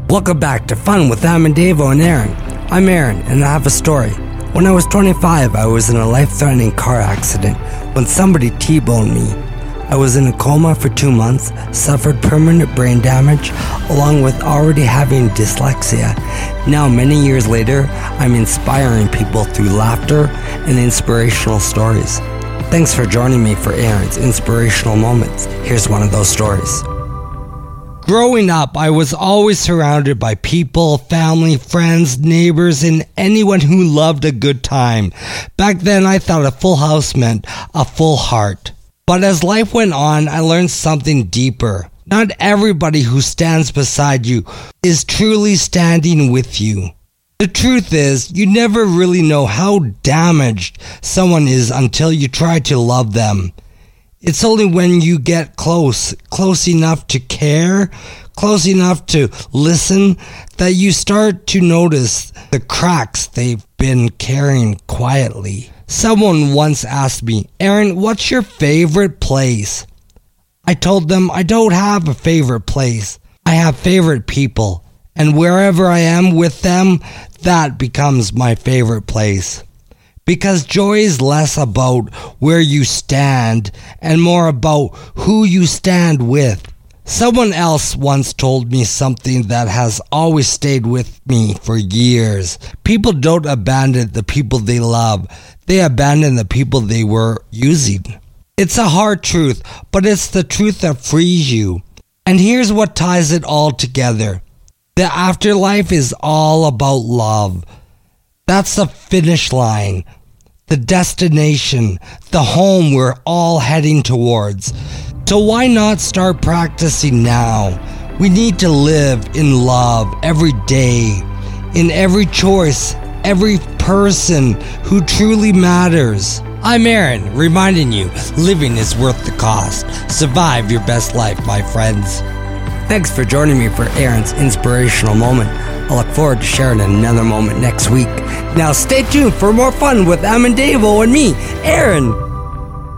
Welcome back to Fun with Davo and Aaron. I'm Aaron, and I have a story. When I was 25, I was in a life-threatening car accident when somebody T-boned me. I was in a coma for 2 months, suffered permanent brain damage, along with already having dyslexia. Now, many years later, I'm inspiring people through laughter and inspirational stories. Thanks for joining me for Aaron's Inspirational Moments. Here's one of those stories. Growing up, I was always surrounded by people, family, friends, neighbors, and anyone who loved a good time. Back then, I thought a full house meant a full heart. But as life went on, I learned something deeper. Not everybody who stands beside you is truly standing with you. The truth is, you never really know how damaged someone is until you try to love them. It's only when you get close enough to care, close enough to listen, that you start to notice the cracks they've been carrying quietly. Someone once asked me, Aaron, what's your favorite place? I told them I don't have a favorite place. I have favorite people. And wherever I am with them, that becomes my favorite place. Because joy is less about where you stand and more about who you stand with. Someone else once told me something that has always stayed with me for years. People don't abandon the people they love. They abandon the people they were using. It's a hard truth, but it's the truth that frees you. And here's what ties it all together. The afterlife is all about love. That's the finish line, the destination, the home we're all heading towards. So why not start practicing now? We need to live in love every day, in every choice, every person who truly matters. I'm Aaron, reminding you, living is worth the cost. Survive your best life, my friends. Thanks for joining me for Aaron's Inspirational Moment. I look forward to sharing another moment next week. Now stay tuned for more fun with Davo and me, Aaron.